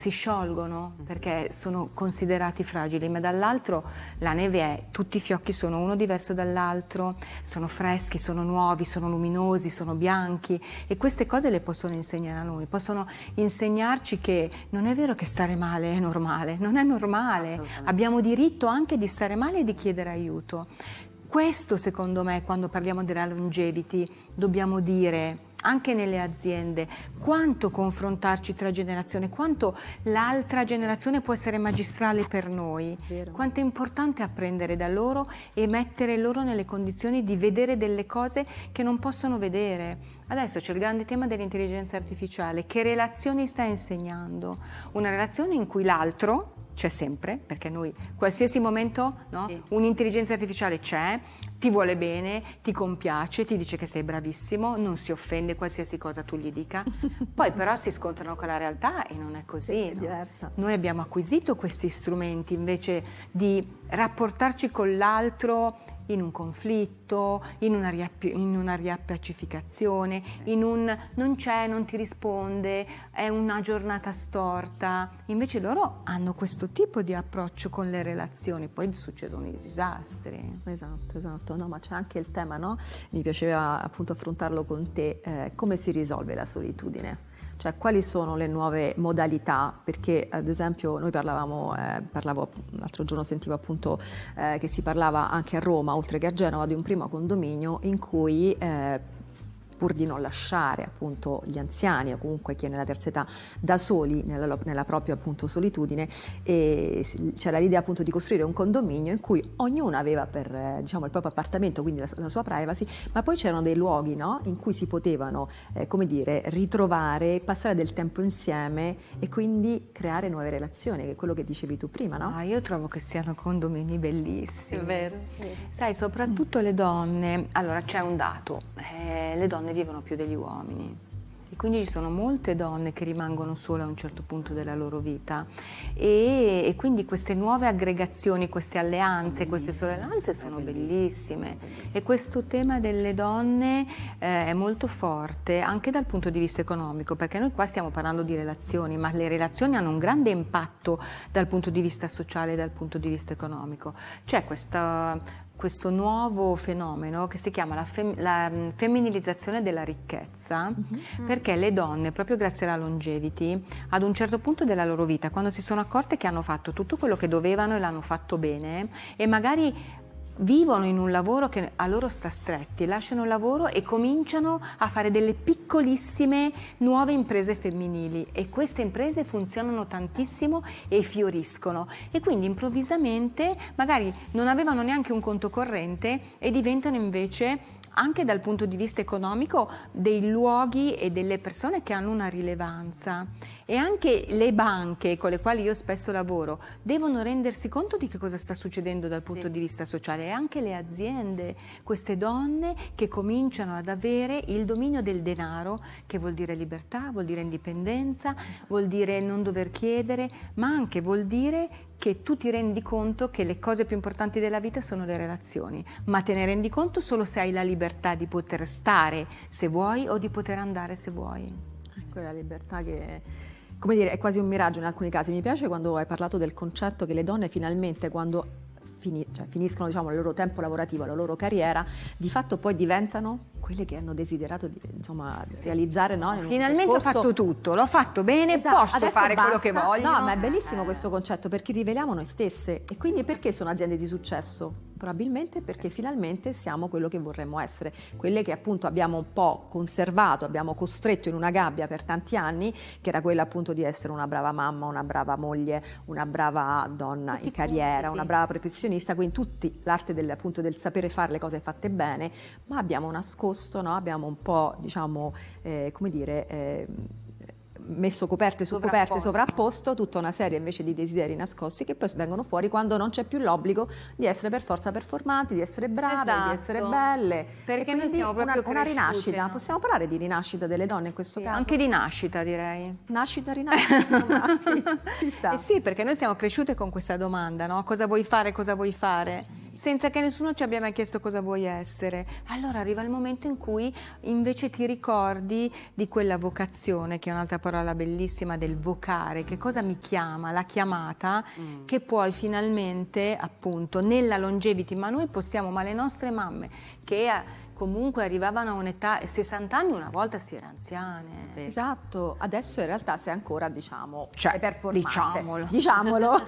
si sciolgono perché sono considerati fragili, ma dall'altro la neve è, tutti i fiocchi sono uno diverso dall'altro, sono freschi, sono nuovi, sono luminosi, sono bianchi, e queste cose le possono insegnare a noi, possono insegnarci che non è vero che stare male è normale, non è normale, abbiamo diritto anche di stare male e di chiedere aiuto. Questo, secondo me, quando parliamo della longevity dobbiamo dire anche nelle aziende, quanto confrontarci tra generazioni, quanto l'altra generazione può essere magistrale per noi, quanto è importante apprendere da loro e mettere loro nelle condizioni di vedere delle cose che non possono vedere. Adesso c'è il grande tema dell'intelligenza artificiale. Che relazioni sta insegnando? Una relazione in cui l'altro c'è sempre, perché noi qualsiasi momento, no? Sì. Un'intelligenza artificiale c'è, ti vuole bene, ti compiace, ti dice che sei bravissimo, non si offende qualsiasi cosa tu gli dica. Poi però si scontrano con la realtà e non è così. Sì, è diversa. Noi abbiamo acquisito questi strumenti invece di rapportarci con l'altro in un conflitto, in una riappacificazione, in un non c'è, non ti risponde, è una giornata storta. Invece loro hanno questo tipo di approccio con le relazioni, poi succedono i disastri. Esatto. No, ma c'è anche il tema, no? Mi piaceva appunto affrontarlo con te, come si risolve la solitudine? Cioè, quali sono le nuove modalità? Perché, ad esempio, noi parlavo l'altro giorno, sentivo appunto che si parlava anche a Roma, oltre che a Genova, di un primo condominio in cui pur di non lasciare appunto gli anziani o comunque chi è nella terza età da soli nella propria appunto solitudine, e c'era l'idea appunto di costruire un condominio in cui ognuno aveva per diciamo il proprio appartamento, quindi la sua privacy, ma poi c'erano dei luoghi, no, in cui si potevano come dire ritrovare, passare del tempo insieme e quindi creare nuove relazioni, che è quello che dicevi tu prima, no? Io trovo che siano condomini bellissimi. È vero. Sai, soprattutto le donne, allora c'è un dato, le donne vivono più degli uomini e quindi ci sono molte donne che rimangono sole a un certo punto della loro vita e quindi queste nuove aggregazioni, queste alleanze, queste sorellanze sono bellissime, e questo tema delle donne è molto forte anche dal punto di vista economico, perché noi qua stiamo parlando di relazioni, ma le relazioni hanno un grande impatto dal punto di vista sociale e dal punto di vista economico. C'è questo nuovo fenomeno che si chiama la femminilizzazione della ricchezza, perché le donne, proprio grazie alla longevity, ad un certo punto della loro vita, quando si sono accorte che hanno fatto tutto quello che dovevano e l'hanno fatto bene, e magari vivono in un lavoro che a loro sta stretti, lasciano il lavoro e cominciano a fare delle piccolissime nuove imprese femminili, e queste imprese funzionano tantissimo e fioriscono, e quindi improvvisamente magari non avevano neanche un conto corrente e diventano invece, anche dal punto di vista economico, dei luoghi e delle persone che hanno una rilevanza. E anche le banche con le quali io spesso lavoro devono rendersi conto di che cosa sta succedendo dal punto di vista sociale, e anche le aziende, queste donne che cominciano ad avere il dominio del denaro, che vuol dire libertà, vuol dire indipendenza, vuol dire non dover chiedere, ma anche vuol dire che tu ti rendi conto che le cose più importanti della vita sono le relazioni, ma te ne rendi conto solo se hai la libertà di poter stare se vuoi o di poter andare se vuoi. Quella libertà che, come dire, è quasi un miraggio in alcuni casi. Mi piace quando hai parlato del concetto che le donne finalmente, quando finiscono diciamo il loro tempo lavorativo, la loro carriera, di fatto poi diventano quelle che hanno desiderato di realizzare, no? Finalmente ho fatto tutto, l'ho fatto bene, posso fare quello che voglio. No, ma è bellissimo questo concetto, perché riveliamo noi stesse. E quindi perché sono aziende di successo? Probabilmente perché finalmente siamo quello che vorremmo essere, quelle che appunto abbiamo un po' conservato, abbiamo costretto in una gabbia per tanti anni, che era quella appunto di essere una brava mamma, una brava moglie, una brava donna in carriera, una brava professionista, quindi tutti l'arte appunto del sapere fare le cose fatte bene, ma abbiamo nascosto, no? Abbiamo un po' diciamo, come dire, messo coperte su coperte, sovrapposto tutta una serie invece di desideri nascosti che poi vengono fuori quando non c'è più l'obbligo di essere per forza performanti, di essere brave, di essere belle. Perché noi siamo proprio una rinascita, no? Possiamo parlare di rinascita delle donne in questo caso? Anche di nascita, direi. Nascita, rinascita, insomma, ci sta. Sì, perché noi siamo cresciute con questa domanda, no? Cosa vuoi fare, cosa vuoi fare? Sì. senza che nessuno ci abbia mai chiesto cosa vuoi essere. Allora arriva il momento in cui invece ti ricordi di quella vocazione, che è un'altra parola bellissima, del vocare, che cosa mi chiama, la chiamata, che poi finalmente appunto nella longevity, ma noi possiamo, ma le nostre mamme che comunque arrivavano a un'età, 60 anni una volta si era anziane. Esatto, adesso in realtà sei ancora, diciamo, Cioè, performante. diciamolo.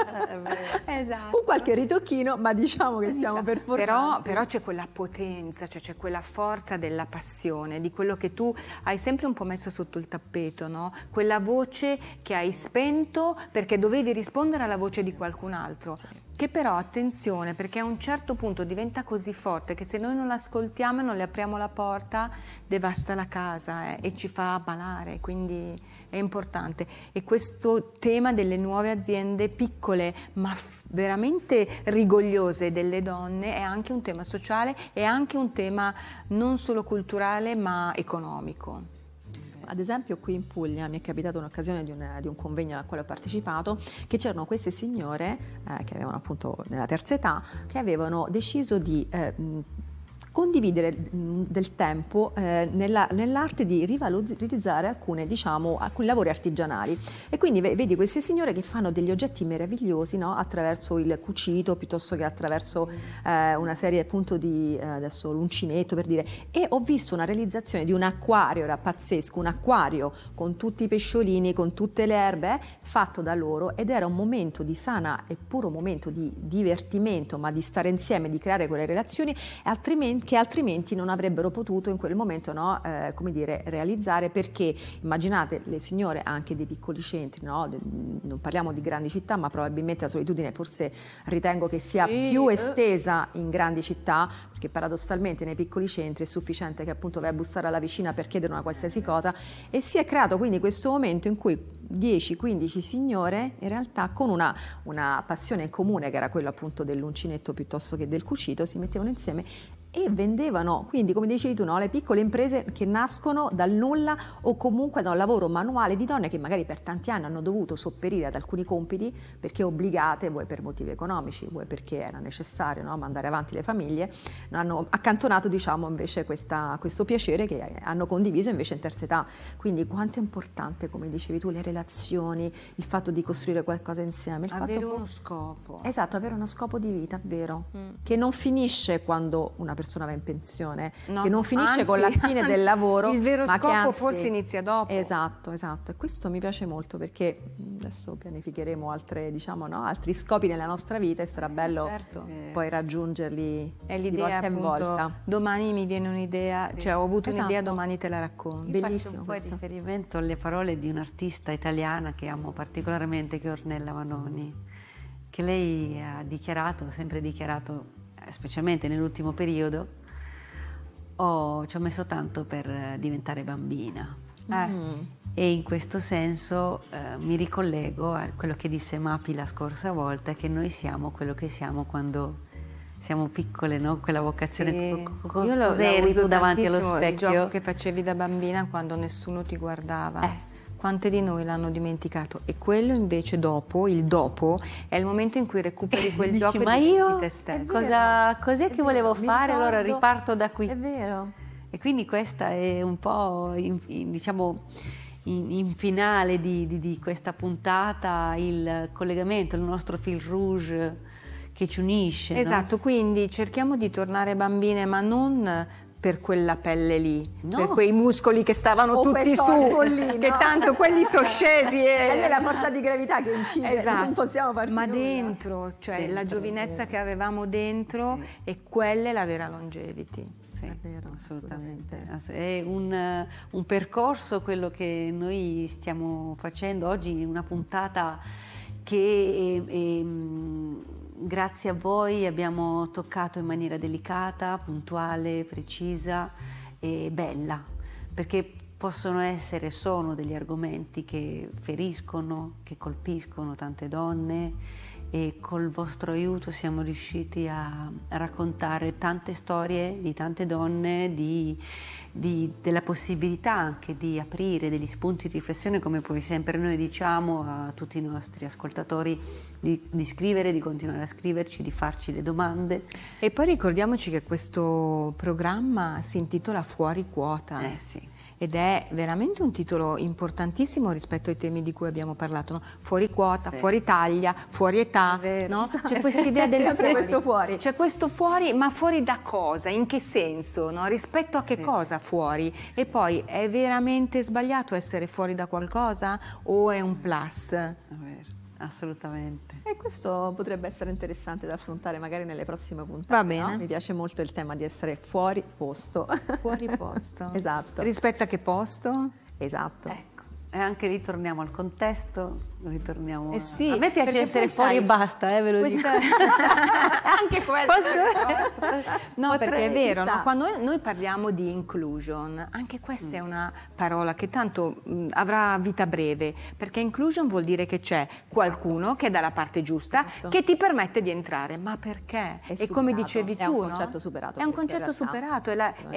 Esatto. Con qualche ritocchino, ma diciamo che siamo performanti. Però c'è quella potenza, cioè c'è quella forza della passione, di quello che tu hai sempre un po' messo sotto il tappeto, no? Quella voce che hai spento perché dovevi rispondere alla voce di qualcun altro. Sì. Che però, attenzione, perché a un certo punto diventa così forte che se noi non l'ascoltiamo e non le apriamo la porta, devasta la casa e ci fa ammalare, quindi è importante. E questo tema delle nuove aziende piccole, ma veramente rigogliose delle donne, è anche un tema sociale, è anche un tema non solo culturale, ma economico. Ad esempio qui in Puglia mi è capitata un'occasione di un convegno al quale ho partecipato, che c'erano queste signore che avevano appunto nella terza età, che avevano deciso di condividere del tempo nell'arte di rivalorizzare alcuni lavori artigianali. E quindi vedi queste signore che fanno degli oggetti meravigliosi, no? Attraverso il cucito, piuttosto che attraverso una serie appunto di adesso l'uncinetto per dire. E ho visto una realizzazione di un acquario, era pazzesco, un acquario con tutti i pesciolini, con tutte le erbe, fatto da loro, ed era un momento di sana e puro momento di divertimento, ma di stare insieme, di creare quelle relazioni, che altrimenti non avrebbero potuto in quel momento, no, come dire, realizzare, perché immaginate le signore anche dei piccoli centri, no? Non parliamo di grandi città, ma probabilmente la solitudine forse ritengo che sia più estesa in grandi città, perché paradossalmente nei piccoli centri è sufficiente che appunto vai a bussare alla vicina per chiedere una qualsiasi cosa, e si è creato quindi questo momento in cui 10-15 signore in realtà con una passione in comune, che era quella appunto dell'uncinetto piuttosto che del cucito, si mettevano insieme e vendevano, quindi come dicevi tu, no, le piccole imprese che nascono dal nulla o comunque da un lavoro manuale di donne che magari per tanti anni hanno dovuto sopperire ad alcuni compiti perché obbligate, vuoi per motivi economici, vuoi perché era necessario, no, mandare avanti le famiglie, hanno accantonato diciamo invece questo piacere che hanno condiviso invece in terza età. Quindi quanto è importante, come dicevi tu, le relazioni, il fatto di costruire qualcosa insieme, avere uno scopo. Esatto, avere uno scopo di vita, vero, che non finisce quando una persona va in pensione, no, che non finisce con la fine del lavoro, il vero ma scopo che anzi, forse inizia dopo. Esatto, e questo mi piace molto, perché adesso pianificheremo altri scopi nella nostra vita e sarà bello poi raggiungerli di volta in volta. Domani mi viene un'idea, cioè ho avuto un'idea, domani te la racconto. Bellissimo. Faccio un po' riferimento alle parole di un'artista italiana che amo particolarmente, che è Ornella Vanoni, che lei ha sempre dichiarato, specialmente nell'ultimo periodo, ci ho messo tanto per diventare bambina. E in questo senso mi ricollego a quello che disse Mapi la scorsa volta, che noi siamo quello che siamo quando siamo piccole, no? Quella vocazione. Sì. Cos'eri tu davanti allo specchio? Il gioco che facevi da bambina quando nessuno ti guardava. Quante di noi l'hanno dimenticato? E quello invece il dopo, è il momento in cui recuperi quel dici, gioco ma e io di te stesso. Cos'è che volevo fare? Allora riparto da qui. È vero. E quindi questa è un po', in finale di questa puntata, il collegamento, il nostro fil rouge che ci unisce. Esatto, no? Quindi cerchiamo di tornare bambine, ma non per quella pelle lì, per quei muscoli che stavano tutti su, che tanto quelli sono scesi. È la forza di gravità che incide, esatto. Non possiamo farci ma nulla. Dentro, cioè la giovinezza che avevamo dentro, e quella è la vera longevity. Sì, è vero, assolutamente. È un percorso quello che noi stiamo facendo oggi, una puntata che grazie a voi abbiamo toccato in maniera delicata, puntuale, precisa e bella, perché sono degli argomenti che feriscono, che colpiscono tante donne, e col vostro aiuto siamo riusciti a raccontare tante storie di tante donne, della possibilità anche di aprire degli spunti di riflessione, come poi sempre noi diciamo a tutti i nostri ascoltatori, di scrivere, di continuare a scriverci, di farci le domande. E poi ricordiamoci che questo programma si intitola Fuori quota. Sì. Ed è veramente un titolo importantissimo rispetto ai temi di cui abbiamo parlato, no? Fuori quota, fuori taglia, fuori età, no? C'è quest'idea del fuori. C'è questo fuori, ma fuori da cosa? In che senso? No? Rispetto a che cosa fuori? E poi è veramente sbagliato essere fuori da qualcosa o è un plus? È vero. Assolutamente. E questo potrebbe essere interessante da affrontare magari nelle prossime puntate. Va bene. No? Mi piace molto il tema di essere fuori posto. Fuori posto. Esatto. Rispetto a che posto? Esatto. Ecco. E anche lì torniamo al contesto, ritorniamo sì, a me piace essere fuori e basta, ve lo dico. Anche quello. No, Potrei, perché è vero, no? Quando noi parliamo di inclusion, anche questa è una parola che tanto avrà vita breve, perché inclusion vuol dire che c'è qualcuno che è dalla parte giusta, che ti permette di entrare. Ma perché? E come dicevi tu, è un concetto superato. È un concetto superato,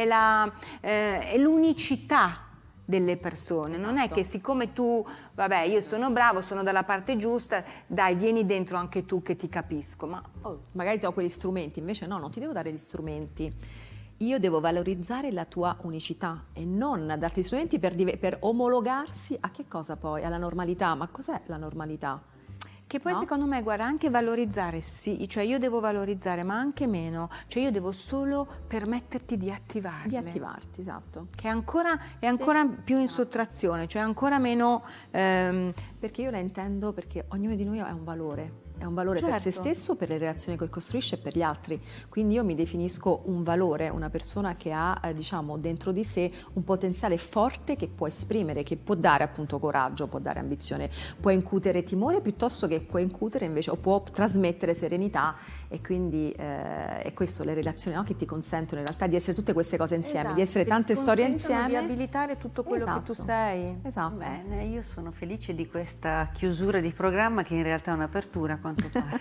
è l'unicità delle persone, non è che siccome tu, vabbè, io sono bravo, sono dalla parte giusta, dai, vieni dentro anche tu che ti capisco, ma magari ti do quegli strumenti, invece no, non ti devo dare gli strumenti. Io devo valorizzare la tua unicità e non darti strumenti per omologarsi a che cosa poi? Alla normalità. Ma cos'è la normalità? Che poi secondo me, guarda, anche valorizzare sì, cioè io devo valorizzare ma anche meno, cioè io devo solo permetterti di attivarle. Di attivarti, esatto. Che è ancora più in sottrazione, cioè ancora meno... Perché io la intendo perché ognuno di noi ha un valore. È un valore per se stesso, per le relazioni che costruisce e per gli altri. Quindi io mi definisco un valore, una persona che ha, diciamo, dentro di sé un potenziale forte che può esprimere, che può dare appunto coraggio, può dare ambizione, può incutere timore piuttosto che può incutere invece, o può trasmettere serenità, e quindi è questo, le relazioni, no? Che ti consentono in realtà di essere tutte queste cose insieme, di essere tante storie insieme. Di abilitare tutto quello che tu sei. Esatto. Bene, io sono felice di questa chiusura di programma che in realtà è un'apertura, quanto pare.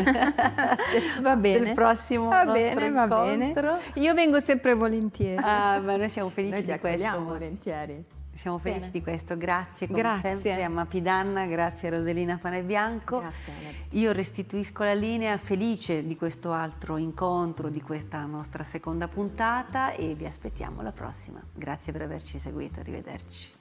Va bene. Del prossimo va incontro. bene. Io vengo sempre volentieri. Ma noi siamo felici di questo. Volentieri. Siamo felici di questo, grazie come sempre a Mapidanna, grazie a Roselina Panebianco. Grazie. Io restituisco la linea, felice di questo altro incontro, di questa nostra seconda puntata, e vi aspettiamo alla prossima. Grazie per averci seguito, arrivederci.